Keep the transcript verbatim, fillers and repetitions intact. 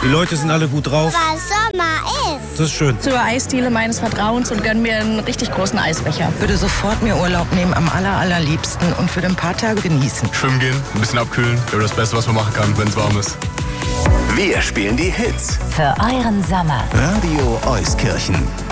Die Leute sind alle gut drauf. Weil Sommer ist. Das ist schön. Zur Eisdiele meines Vertrauens und gönn mir einen richtig großen Eisbecher. Würde sofort mir Urlaub nehmen, am aller, allerliebsten und für ein paar Tage genießen. Schwimmen gehen, ein bisschen abkühlen. Ja, das Beste, was man machen kann, wenn es warm ist. Wir spielen die Hits. Für euren Sommer. Radio Euskirchen.